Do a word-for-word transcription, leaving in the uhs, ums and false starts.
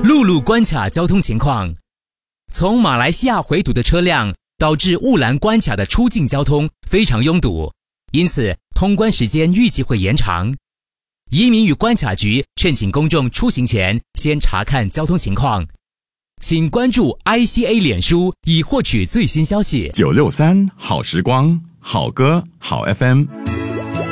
陆路关卡交通情况。从马来西亚回堵的车辆导致雾兰关卡的出境交通非常拥堵，因此通关时间预计会延长。移民与关卡局劝请公众出行前先查看交通情况。请关注 I C A 脸书以获取最新消息。 九六三好时光，好歌好 F M。